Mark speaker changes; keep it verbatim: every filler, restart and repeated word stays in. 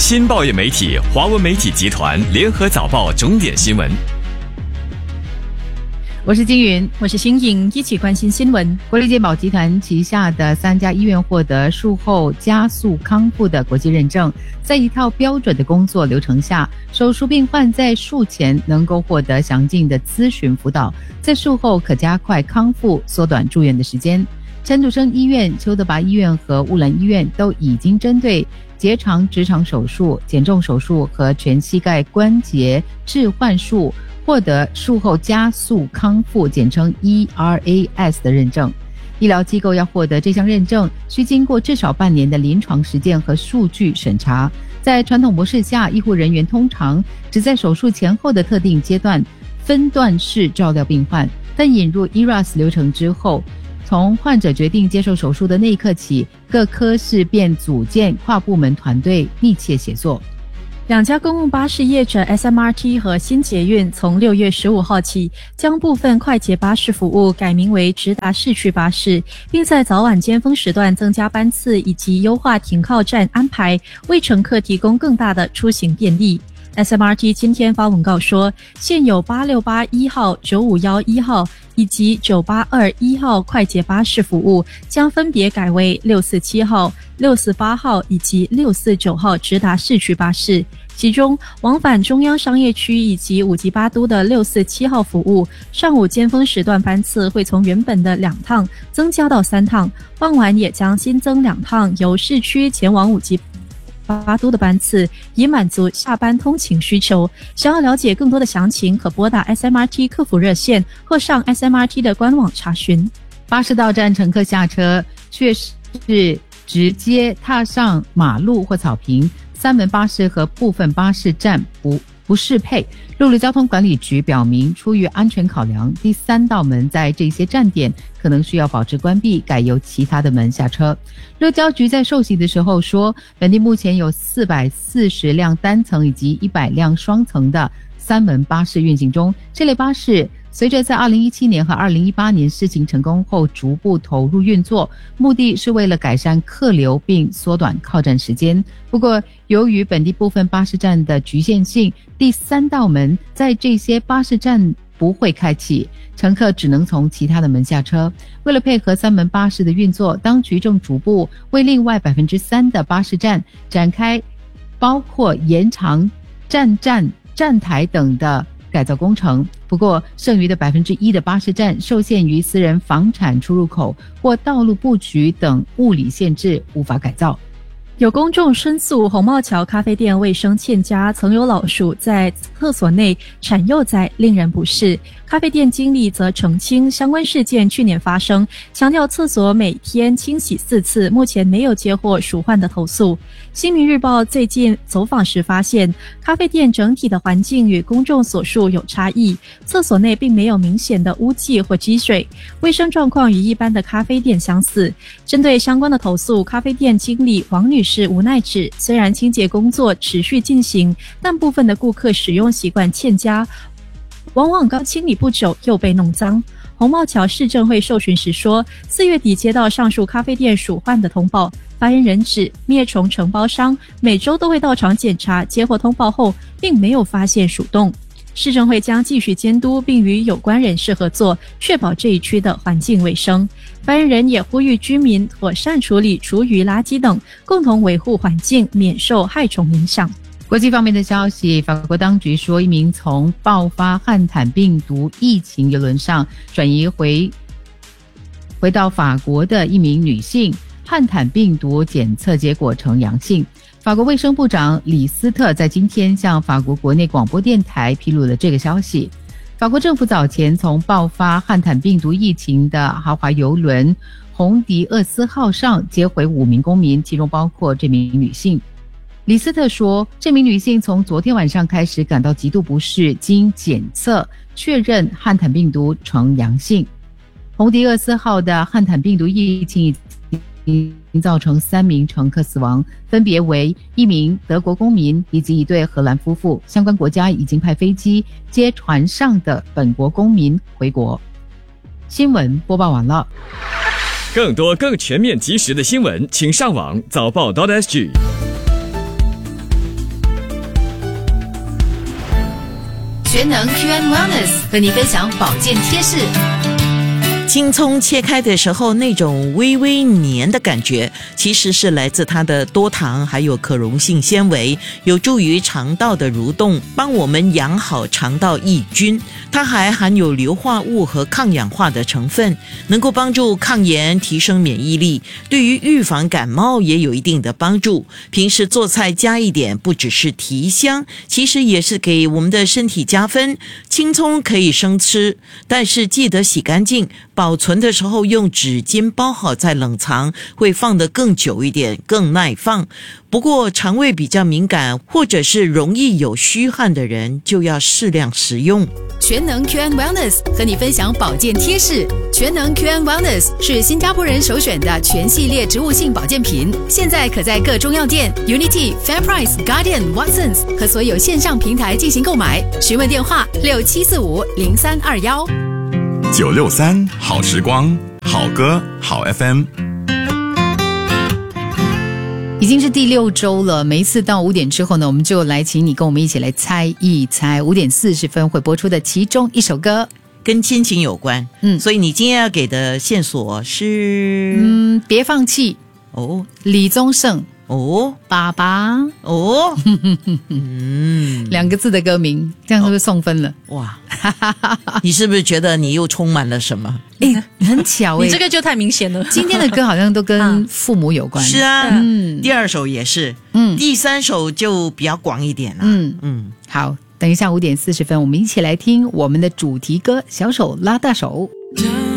Speaker 1: 新报业媒体华文媒体集团联合早报重点新闻。
Speaker 2: 我是金云，
Speaker 3: 我是新颖，一起关心新闻。
Speaker 2: 国立健保集团旗下的三家医院获得术后加速康复的国际认证，在一套标准的工作流程下，手术病患在术前能够获得详尽的咨询辅导，在术后可加快康复，缩短住院的时间。陈笃生医院、邱德拔医院和乌兰医院都已经针对结肠直肠手术、减重手术和全膝盖关节置换术获得术后加速康复，简称 E R A S 的认证。医疗机构要获得这项认证，需经过至少半年的临床实践和数据审查。在传统模式下，医护人员通常只在手术前后的特定阶段分段式照料病患，但引入 E R A S 流程之后，从患者决定接受手术的那一刻起，各科室便组建跨部门团队，密切协作。
Speaker 3: 两家公共巴士业者 S M R T 和新捷运从六月十五号起，将部分快捷巴士服务改名为直达市区巴士，并在早晚尖峰时段增加班次以及优化停靠站安排，为乘客提供更大的出行便利。S M R T 今天发文告说，现有八六八一号、九五一一号以及九八二一号快捷巴士服务将分别改为六四七号、六四八号以及六四九号直达市区巴士。其中往返中央商业区以及五级八都的六四七号服务，上午尖峰时段班次会从原本的两趟增加到三趟，傍晚也将新增两趟由市区前往五级八都的班次，以满足下班通勤需求。想要了解更多的详情，可拨打 S M R T 客服热线或上 S M R T 的官网查询。
Speaker 2: 巴士到站，乘客下车却是直接踏上马路或草坪。三门巴士和部分巴士站不不适配。陆路交通管理局表明，出于安全考量，第三道门在这些站点可能需要保持关闭，改由其他的门下车。路交局在受洗的时候说，本地目前有四百四十辆单层以及一百辆双层的三门巴士运行中。这类巴士随着在二零一七年和二零一八年试行成功后逐步投入运作，目的是为了改善客流并缩短靠站时间。不过由于本地部分巴士站的局限性，第三道门在这些巴士站不会开启，乘客只能从其他的门下车。为了配合三门巴士的运作，当局正逐步为另外 百分之三 的巴士站展开包括延长站站、站台等的改造工程。不过剩余的 百分之一 的巴士站受限于私人房产出入口或道路布局等物理限制，无法改造。
Speaker 3: 有公众申诉红帽桥咖啡店卫生欠佳，曾有老鼠在厕所内产幼崽，令人不适。咖啡店经理则澄清相关事件去年发生，强调厕所每天清洗四次，目前没有接获鼠患的投诉。新民日报最近走访时发现，咖啡店整体的环境与公众所述有差异，厕所内并没有明显的污迹或积水，卫生状况与一般的咖啡店相似。针对相关的投诉，咖啡店经理王女士无奈指，虽然清洁工作持续进行，但部分的顾客使用习惯欠佳，往往刚清理不久又被弄脏。红帽桥市政会受询时说，四月底接到上述咖啡店鼠患的通报，发言人指灭虫承包商每周都会到场检查，接获通报后并没有发现鼠洞。市政会将继续监督，并与有关人士合作，确保这一区的环境卫生。发言人也呼吁居民妥善处理厨余垃圾等，共同维护环境，免受害虫影响。
Speaker 2: 国际方面的消息，法国当局说，一名从爆发汉坦病毒疫情邮轮上转移回回到法国的一名女性，汉坦病毒检测结果呈阳性。法国卫生部长李斯特在今天向法国国内广播电台披露了这个消息。法国政府早前从爆发汉坦病毒疫情的豪华邮轮红迪厄斯号上接回五名公民，其中包括这名女性。李斯特说，这名女性从昨天晚上开始感到极度不适，经检测确认汉坦病毒呈阳性。红迪厄斯号的汉坦病毒疫情已经造成三名乘客死亡，分别为一名德国公民以及一对荷兰夫妇。相关国家已经派飞机接船上的本国公民回国。新闻播报完了。
Speaker 1: 更多更全面及时的新闻，请上网早报 .sg。
Speaker 2: 全能 Q and Wellness 和你分享保健贴士。
Speaker 4: 青葱切开的时候那种微微黏的感觉，其实是来自它的多糖还有可溶性纤维，有助于肠道的蠕动，帮我们养好肠道益菌。它还含有硫化物和抗氧化的成分，能够帮助抗炎，提升免疫力，对于预防感冒也有一定的帮助。平时做菜加一点，不只是提香，其实也是给我们的身体加分。青葱可以生吃，但是记得洗干净，保存的时候用纸巾包好再冷藏，会放得更久一点，更耐放。不过肠胃比较敏感或者是容易有虚汗的人就要适量食用。
Speaker 2: 全能 Q and Wellness 和你分享保健贴士。全能 Q and Wellness 是新加坡人首选的全系列植物性保健品，现在可在各中药店 Unity、FairPrice、Guardian、Watsons 和所有线上平台进行购买。询问电话六七四五零三二幺。
Speaker 1: 九六三好时光，好歌好 F M。
Speaker 2: 已经是第六周了，每一次到五点之后呢，我们就来请你跟我们一起来猜一猜五点四十分会播出的其中一首歌，
Speaker 4: 跟亲情有关。
Speaker 2: 嗯，
Speaker 4: 所以你今天要给的线索是
Speaker 2: 嗯，别放弃
Speaker 4: 哦，
Speaker 2: 李宗盛
Speaker 4: 哦，
Speaker 2: 爸爸
Speaker 4: 哦，嗯，
Speaker 2: 两个字的歌名，这样是不是送分了？
Speaker 4: 哇，你是不是觉得你又充满了什么？
Speaker 2: 哎，很巧哎，
Speaker 3: 你这个就太明显了。
Speaker 2: 今天的歌好像都跟父母有关。
Speaker 4: 是啊，
Speaker 2: 嗯，
Speaker 4: 第二首也是，
Speaker 2: 嗯，
Speaker 4: 第三首就比较广一点了。
Speaker 2: 嗯
Speaker 4: 嗯，
Speaker 2: 好，等一下五点四十分，我们一起来听我们的主题歌《小手拉大手》。